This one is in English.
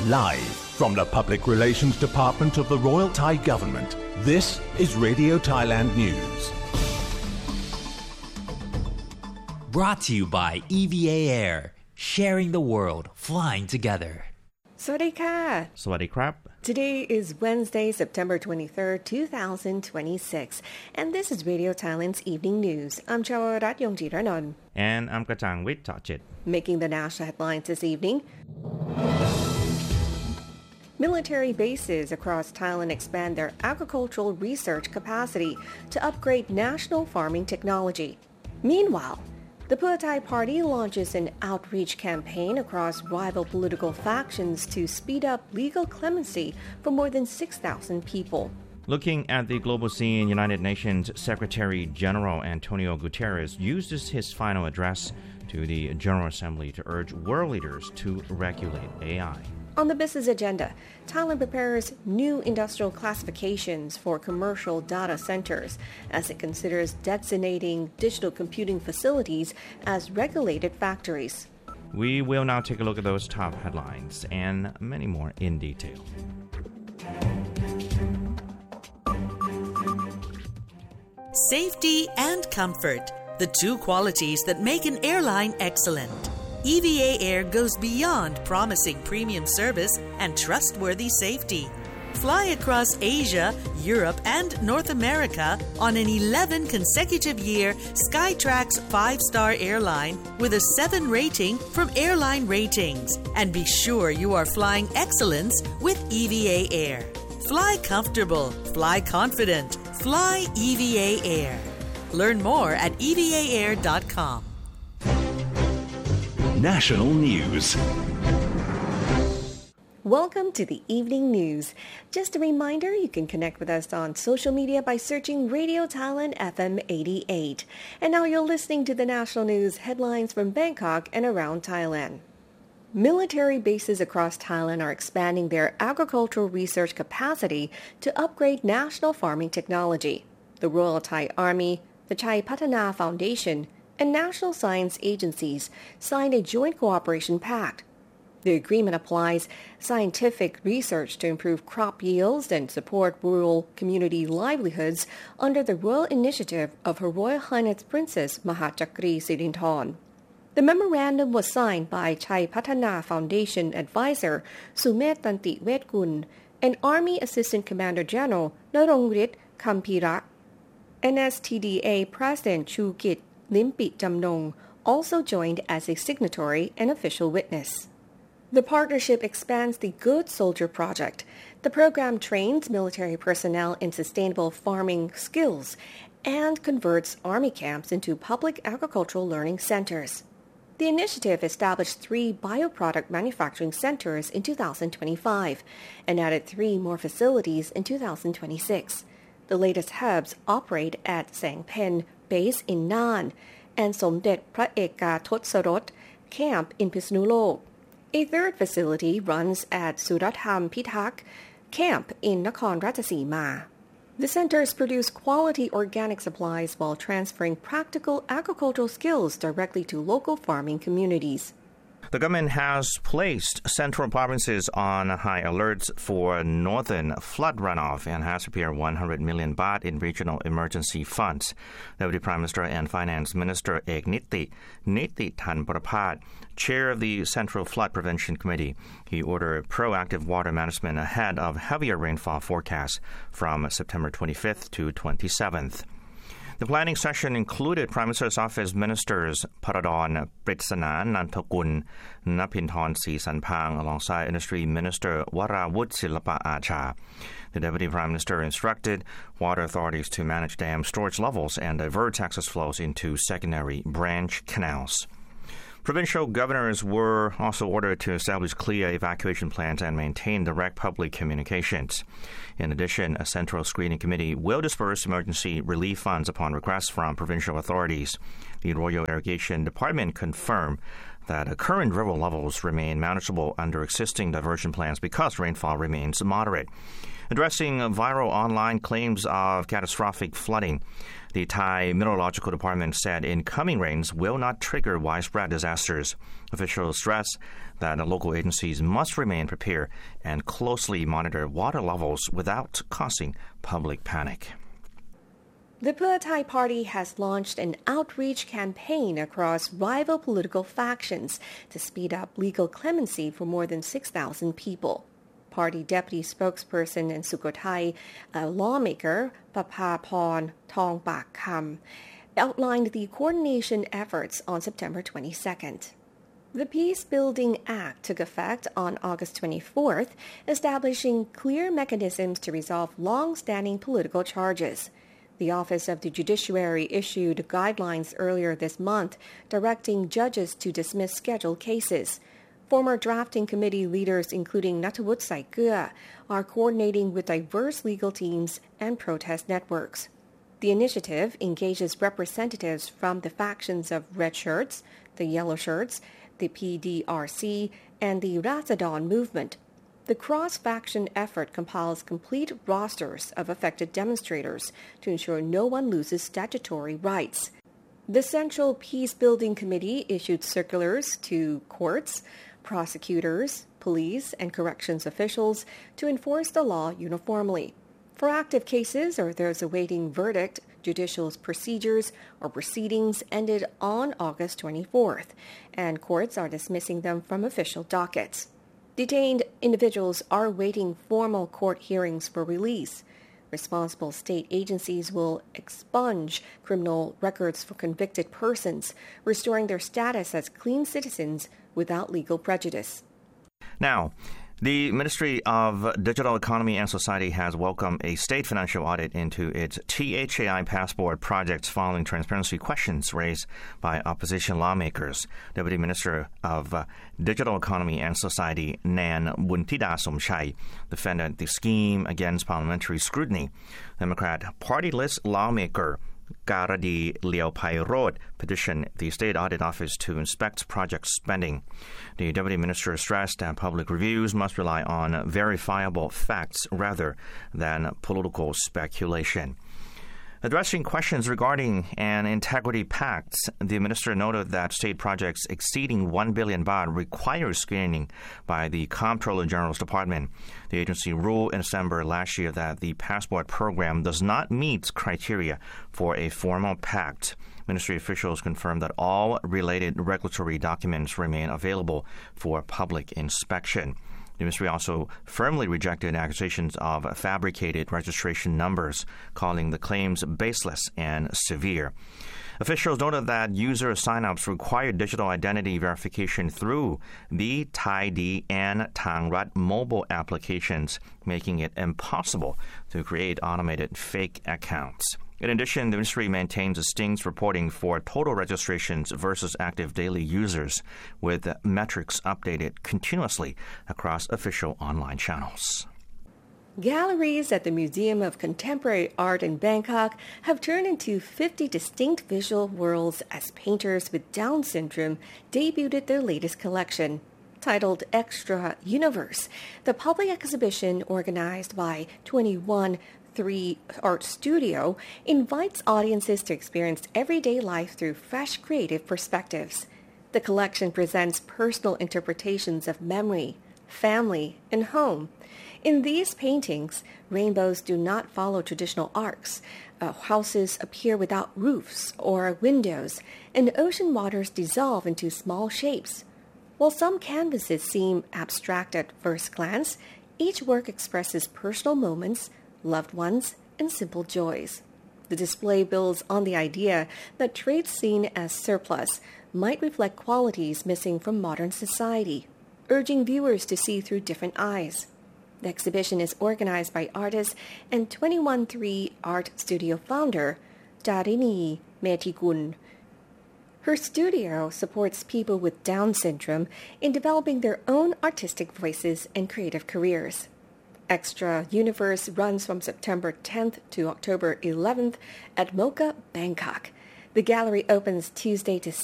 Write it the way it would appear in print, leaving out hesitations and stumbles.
Live from the Public Relations Department of the Royal Thai Government, this is Radio Thailand News. Brought to you by EVA Air, sharing the world, flying together. สวัสดีค่ะสวัสดีครับ Today is Wednesday, September 23rd, 2026, and this is Radio Thailand's Evening News. I'm Chawarat Yongjiranong. And I'm Kajang with Tajit. Making the national headlines this evening. Military bases across Thailand expand their agricultural research capacity to upgrade national farming technology. Meanwhile, the Pheu Thai Party launches an outreach campaign across rival political factions to speed up legal clemency for more than 6,000 people. Looking at the global scene, United Nations Secretary General Antonio Guterres uses his final address to the General Assembly to urge world leaders to regulate AI. On the business agenda, Thailand prepares new industrial classifications for commercial data centers as it considers designating digital computing facilities as regulated factories. We will now take a look at those top headlines and many more in detail. Safety and comfort, the two qualities that make an airline excellent. EVA Air goes beyond promising premium service and trustworthy safety. Fly across Asia, Europe, and North America on an 11 consecutive year Skytrax 5-star airline with a 7 rating from Airline Ratings. And be sure you are flying excellence with EVA Air. Fly comfortable, fly confident, fly EVA Air. Learn more at evaair.com. National News. Welcome to the Evening News. Just a reminder, you can connect with us on social media by searching Radio Thailand FM 88. And now you're listening to the national news headlines from Bangkok and around Thailand. Military bases across Thailand are expanding their agricultural research capacity to upgrade national farming technology. The Royal Thai Army, the Chai Patana Foundation, and national science agencies signed a joint cooperation pact. The agreement applies scientific research to improve crop yields and support rural community livelihoods under the royal initiative of Her Royal Highness Princess Mahachakri Sirinthorn. The memorandum was signed by Chai Patana Foundation advisor Sumet Tanti Wetgun and Army Assistant Commander General Narongrit Kampirak. NSTDA President Chu Kit Limpi Jamnong also joined as a signatory and official witness. The partnership expands the Good Soldier Project. The program trains military personnel in sustainable farming skills and converts army camps into public agricultural learning centers. The initiative established 3 bioproduct manufacturing centers in 2025 and added 3 more facilities in 2026. The latest hubs operate at Sang Pen Base in Nan and Somdet Phra Eka Totsarot Camp in Pisnulok. A third facility runs at Suratham Pitak Camp in Nakhon Ratchasima. The centers produce quality organic supplies while transferring practical agricultural skills directly to local farming communities. The government has placed central provinces on high alerts for northern flood runoff and has prepared 100 million baht in regional emergency funds. Deputy Prime Minister and Finance Minister Ek Niti Thanpraphat, chair of the Central Flood Prevention Committee, he ordered proactive water management ahead of heavier rainfall forecasts from September 25th to 27th. The planning session included Prime Minister's Office Ministers Paradon Pritsana Nantakul, Napinthorn Sanpang, alongside Industry Minister Warawut Silapa Acha. The Deputy Prime Minister instructed water authorities to manage dam storage levels and divert access flows into secondary branch canals. Provincial governors were also ordered to establish clear evacuation plans and maintain direct public communications. In addition, a central screening committee will disperse emergency relief funds upon request from provincial authorities. The Royal Irrigation Department confirmed that current river levels remain manageable under existing diversion plans because rainfall remains moderate. Addressing viral online claims of catastrophic flooding, the Thai Meteorological Department said incoming rains will not trigger widespread disasters. Officials stress that local agencies must remain prepared and closely monitor water levels without causing public panic. The Pheu Thai Party has launched an outreach campaign across rival political factions to speed up legal clemency for more than 6,000 people. Party deputy spokesperson in Sukhothai, a lawmaker, Papaporn Thongpak-Kham, outlined the coordination efforts on September 22nd. The Peace Building Act took effect on August 24th, establishing clear mechanisms to resolve long-standing political charges. The Office of the Judiciary issued guidelines earlier this month directing judges to dismiss scheduled cases. Former drafting committee leaders, including Nattawut Saikia, are coordinating with diverse legal teams and protest networks. The initiative engages representatives from the factions of Red Shirts, the Yellow Shirts, the PDRC, and the Ratsadon movement. The cross-faction effort compiles complete rosters of affected demonstrators to ensure no one loses statutory rights. The Central Peace Building Committee issued circulars to courts, prosecutors, police, and corrections officials to enforce the law uniformly. For active cases or those awaiting verdict, judicial procedures or proceedings ended on August 24th, and courts are dismissing them from official dockets. Detained individuals are awaiting formal court hearings for release. Responsible state agencies will expunge criminal records for convicted persons, restoring their status as clean citizens without legal prejudice. Now, the Ministry of Digital Economy and Society has welcomed a state financial audit into its THAI passport projects following transparency questions raised by opposition lawmakers. Deputy Minister of Digital Economy and Society Nan Buntida Somchai defended the scheme against parliamentary scrutiny. Democrat party list lawmaker Karadi Leopairod petitioned the State Audit Office to inspect project spending. The Deputy Minister stressed that public reviews must rely on verifiable facts rather than political speculation. Addressing questions regarding an integrity pact, the minister noted that state projects exceeding 1 billion baht require screening by the Comptroller General's Department. The agency ruled in December last year that the passport program does not meet criteria for a formal pact. Ministry officials confirmed that all related regulatory documents remain available for public inspection. The ministry also firmly rejected accusations of fabricated registration numbers, calling the claims baseless and severe. Officials noted that user sign-ups require digital identity verification through the ThaiD and Thangrat mobile applications, making it impossible to create automated fake accounts. In addition, the ministry maintains distinct reporting for total registrations versus active daily users, with metrics updated continuously across official online channels. Galleries at the Museum of Contemporary Art in Bangkok have turned into 50 distinct visual worlds as painters with Down syndrome debuted their latest collection. Titled Extra Universe, the public exhibition organized by 21 3 Art Studio invites audiences to experience everyday life through fresh creative perspectives. The collection presents personal interpretations of memory, family, and home. In these paintings, rainbows do not follow traditional arcs. Houses appear without roofs or windows, and ocean waters dissolve into small shapes. While some canvases seem abstract at first glance, each work expresses personal moments, loved ones, and simple joys. The display builds on the idea that traits seen as surplus might reflect qualities missing from modern society, urging viewers to see through different eyes. The exhibition is organized by artist and 21-3 Art Studio founder, Jarini Metikun. Her studio supports people with Down syndrome in developing their own artistic voices and creative careers. Extra Universe runs from September 10th to October 11th at Mocha, Bangkok. The gallery opens Tuesday to